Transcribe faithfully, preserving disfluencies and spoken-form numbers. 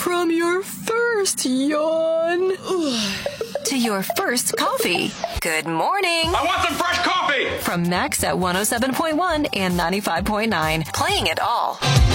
From your first yawn to your first coffee. Good morning. I want some fresh coffee. From Max at one oh seven point one and ninety-five point nine. Playing it all.